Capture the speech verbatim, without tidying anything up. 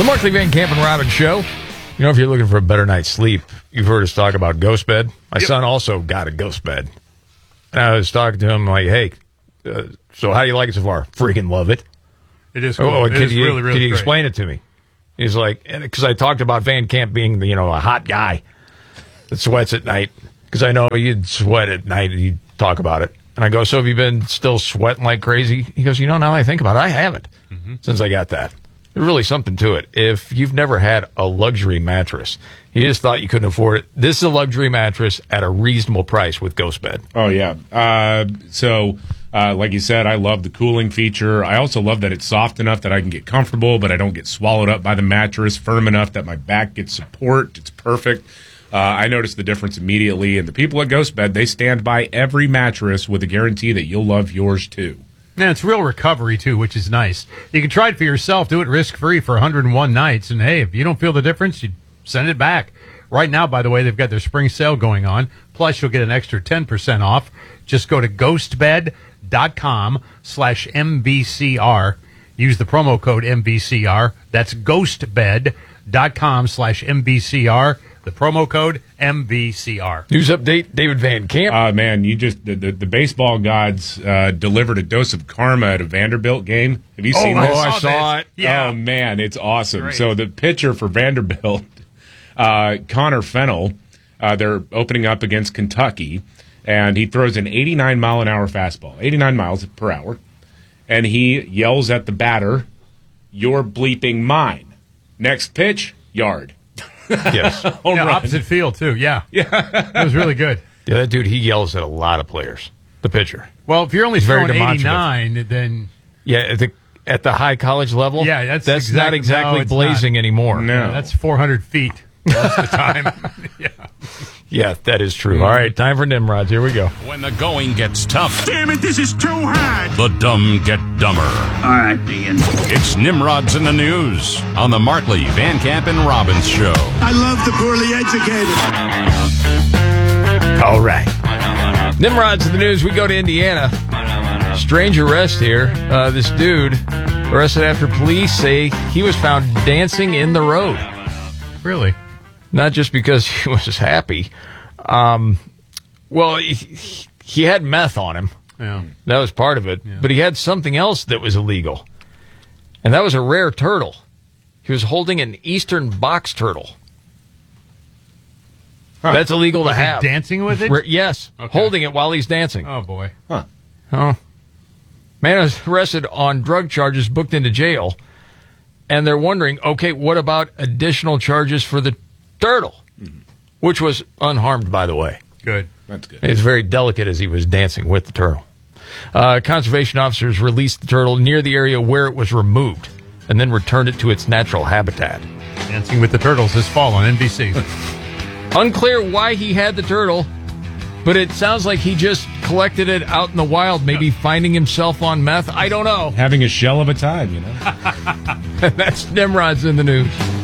Markley, Van Camp, and Robbins show. You know, if you're looking for a better night's sleep, you've heard us talk about Ghost Bed. My yep. son also got a Ghost Bed. And I was talking to him like, hey, uh, so how do you like it so far? Freaking love it. It is cool. Oh, it can is you, really, really Can you great. explain it to me? He's like, because I talked about Van Camp being, you know, a hot guy that sweats at night. Because I know you'd sweat at night and you'd talk about it. And I go, so have you been still sweating like crazy? He goes, you know, now I think about it, I haven't mm-hmm. since I got that. There's really something to it. If you've never had a luxury mattress, you just thought you couldn't afford it, this is a luxury mattress at a reasonable price with Ghost Bed. Oh, yeah. Uh, so, uh, like you said, I love the cooling feature. I also love that it's soft enough that I can get comfortable, but I don't get swallowed up by the mattress, firm enough that my back gets support. It's perfect. Uh, I noticed the difference immediately. And the people at Ghost Bed, they stand by every mattress with a guarantee that you'll love yours, too. Yeah, it's real recovery, too, which is nice. You can try it for yourself, do it risk-free for one hundred one nights, and, hey, if you don't feel the difference, you send it back. Right now, by the way, they've got their spring sale going on, plus you'll get an extra ten percent off. Just go to ghostbed.com slash MVCR. Use the promo code M V C R. That's ghostbed.com slash MVCR. The promo code M V C R. News update, David Van Camp. Uh, man, you just the, the, the baseball gods uh, delivered a dose of karma at a Vanderbilt game. Have you oh, seen oh, this? I saw it. Yeah. Oh, man, it's awesome. Great. So the pitcher for Vanderbilt, uh, Connor Fennell, uh, they're opening up against Kentucky, and he throws an eighty-nine mile an hour fastball, eighty-nine miles per hour, and he yells at the batter, "You're bleeping mine." Next pitch, yard. Yes. Home yeah, run. Opposite field, too. Yeah. Yeah. It was really good. Yeah, that dude, he yells at a lot of players, the pitcher. Well, if you're only He's throwing eighty-nine, then... Yeah, at the, at the high college level, yeah, that's, that's exact, not exactly no, blazing not. anymore. No. Yeah, that's four hundred feet most of the time. Yeah. Yeah, that is true. All right, time for Nimrods. Here we go. When the going gets tough. Damn it, this is too hard. The dumb get dumber. All right, Ian. It's Nimrods in the News on the Markley, Van Camp, and Robbins show. I love the poorly educated. All right. Nimrods in the News. We go to Indiana. Strange arrest here. Uh, this dude arrested after police say he was found dancing in the road. Really? Not just because he was happy. Um, well, he, he had meth on him. Yeah. That was part of it. Yeah. But he had something else that was illegal. And that was a rare turtle. He was holding an eastern box turtle. Huh. That's illegal was to have. He dancing with it? Rare, yes. Okay. Holding it while he's dancing. Oh, boy. Huh. Oh. Man was arrested on drug charges, booked into jail. And they're wondering, okay, what about additional charges for the turtle, mm-hmm. which was unharmed, by the way. Good. That's good. It's very delicate as he was dancing with the turtle. Uh, conservation officers released the turtle near the area where it was removed and then returned it to its natural habitat. Dancing with the Turtles this fall on N B C. Unclear why he had the turtle, but it sounds like he just collected it out in the wild, maybe finding himself on meth. I don't know. Having a shell of a time, you know. That's Nimrods in the News.